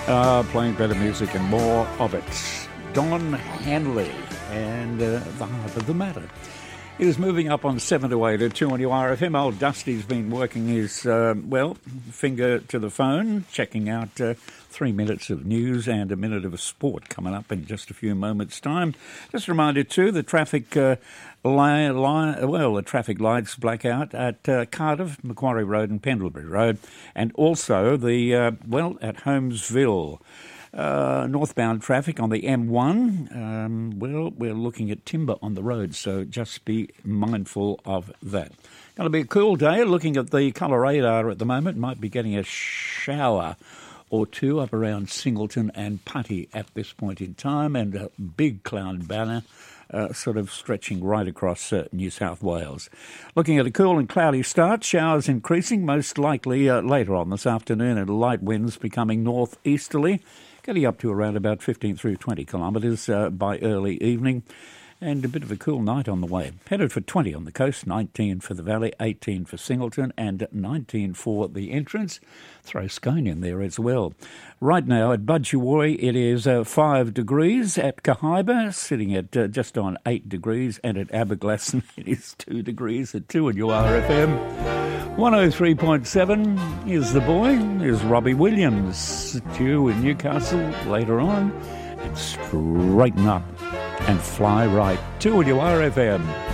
Playing better music and more of it. Don Henley and The Heart of the Matter. He was moving up on 7 to 8 at 2 on URFM. Old Dusty's been working his, finger to the phone, checking out 3 minutes of news and a minute of sport coming up in just a few moments' time. Just a reminder, too, the traffic the traffic lights blackout at Cardiff, Macquarie Road and Pendlebury Road, and also the, at Holmesville. Northbound traffic on the M1, we're looking at timber on the road, so just be mindful of that. Going to be a cool day. Looking at the colour radar at the moment, might be getting a shower or two up around Singleton and Putty at this point in time, and a big cloud banner sort of stretching right across New South Wales. Looking at a cool and cloudy start, showers increasing, most likely later on this afternoon, and light winds becoming northeasterly, getting up to around about 15 through 20 kilometres by early evening, and a bit of a cool night on the way. Headed for 20 on the coast, 19 for the valley, 18 for Singleton, and 19 for the entrance. Throw scone in there as well. Right now at Budgewoi, it is 5 degrees. At Cahaiba, sitting at just on 8 degrees, and at Aberglasslyn, it is 2 degrees at 2 at URFM. 103.7 is the boy, is Robbie Williams. Due in Newcastle later on. And straighten up and fly right. 2 at URFM.